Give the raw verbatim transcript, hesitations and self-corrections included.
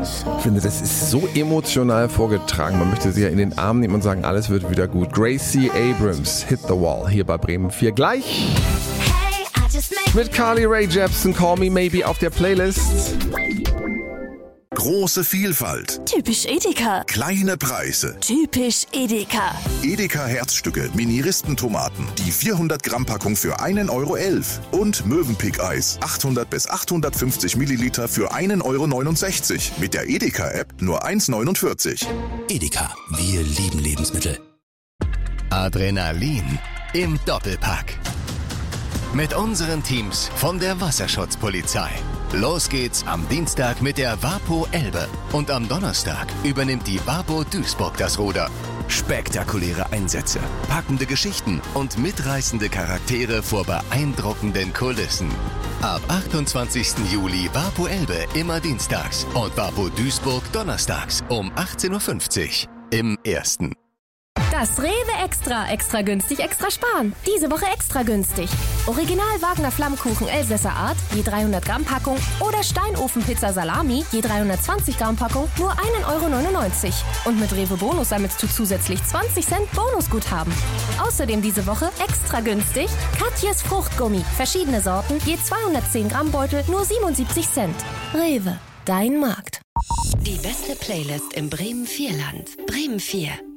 Ich finde, das ist so emotional vorgetragen. Man möchte sie ja in den Arm nehmen und sagen, alles wird wieder gut. Gracie Abrams, Hit the Wall, hier bei Bremen vier gleich. Mit Carly Rae Jepsen, Call Me Maybe auf der Playlist. Große Vielfalt. Typisch Edeka. Kleine Preise. Typisch Edeka. Edeka Herzstücke, Mini-Ristentomaten. Die vierhundert Gramm Packung für einen Euro elf. Und Mövenpick-Eis, achthundert bis achthundertfünfzig Milliliter für einen Euro neunundsechzig. Mit der Edeka-App nur eins neunundvierzig. Edeka, wir lieben Lebensmittel. Adrenalin im Doppelpack. Mit unseren Teams von der Wasserschutzpolizei. Los geht's am Dienstag mit der Wapo Elbe. Und am Donnerstag übernimmt die Wapo Duisburg das Ruder. Spektakuläre Einsätze, packende Geschichten und mitreißende Charaktere vor beeindruckenden Kulissen. Ab achtundzwanzigsten Juli Wapo Elbe immer dienstags und Wapo Duisburg donnerstags um achtzehn Uhr fünfzig im Ersten. Das Rewe Extra, extra günstig, extra sparen. Diese Woche extra günstig. Original Wagner Flammkuchen Elsässer Art, je dreihundert Gramm Packung oder Steinofenpizza Salami, je dreihundertzwanzig Gramm Packung, nur einen Euro neunundneunzig. Und mit Rewe Bonus sammelst du zusätzlich zwanzig Cent Bonusguthaben. Außerdem diese Woche extra günstig Katjes Fruchtgummi, verschiedene Sorten, je zweihundertzehn Gramm Beutel, nur siebenundsiebzig Cent. Rewe, dein Markt. Die beste Playlist im Bremen vier Land. Bremen vier.